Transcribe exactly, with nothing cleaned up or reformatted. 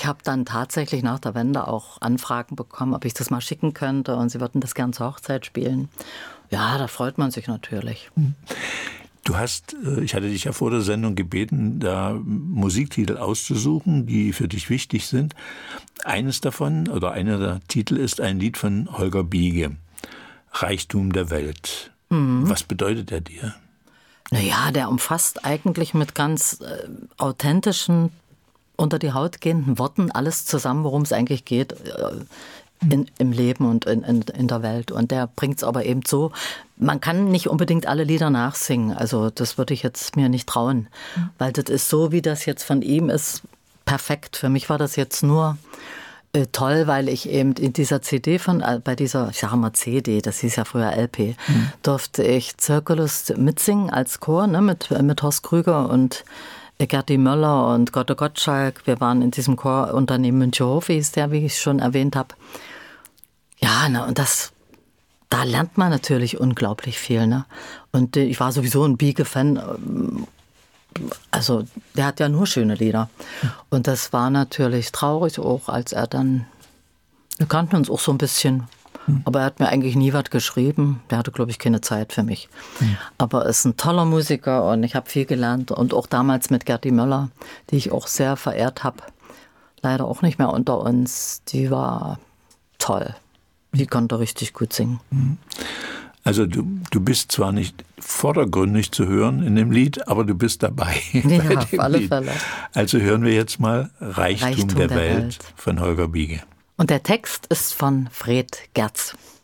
habe dann tatsächlich nach der Wende auch Anfragen bekommen, ob ich das mal schicken könnte und sie würden das gern zur Hochzeit spielen. Ja, da freut man sich natürlich. Du hast, ich hatte dich ja vor der Sendung gebeten, da Musiktitel auszusuchen, die für dich wichtig sind. Eines davon oder einer der Titel ist ein Lied von Holger Biege, Reichtum der Welt. Mhm. Was bedeutet er dir? Naja, der umfasst eigentlich mit ganz äh, authentischen, unter die Haut gehenden Worten alles zusammen, worum es eigentlich geht äh, in, im Leben und in, in, in der Welt. Und der bringt es aber eben so, man kann nicht unbedingt alle Lieder nachsingen. Also das würde ich jetzt mir nicht trauen, mhm. weil das ist so, wie das jetzt von ihm ist, perfekt. Für mich war das jetzt nur äh, toll, weil ich eben in dieser C D von, äh, bei dieser, ich sage mal C D, das hieß ja früher L P, mhm. durfte ich Circulus mitsingen als Chor, ne, mit, mit Horst Krüger und Gerti Möller und Gotte Gottschalk. Wir waren in diesem Chorunternehmen Münchehof, hieß der, wie ich schon erwähnt habe. Ja, ne, und das, da lernt man natürlich unglaublich viel. Ne? Und ich war sowieso ein Biege-Fan. Also der hat ja nur schöne Lieder. Und das war natürlich traurig auch, als er dann, wir kannten uns auch so ein bisschen, aber er hat mir eigentlich nie was geschrieben. Der hatte, glaube ich, keine Zeit für mich. Mhm. Aber er ist ein toller Musiker und ich habe viel gelernt. Und auch damals mit Gerti Möller, die ich auch sehr verehrt habe. Leider auch nicht mehr unter uns. Die war toll. Die konnte richtig gut singen. Also du, du bist zwar nicht vordergründig zu hören in dem Lied, aber du bist dabei. Ja, auf alle Lied. Fälle. Also hören wir jetzt mal Reichtum, Reichtum der, der Welt, Welt von Holger Biege. Und der Text ist von Fred Gerz.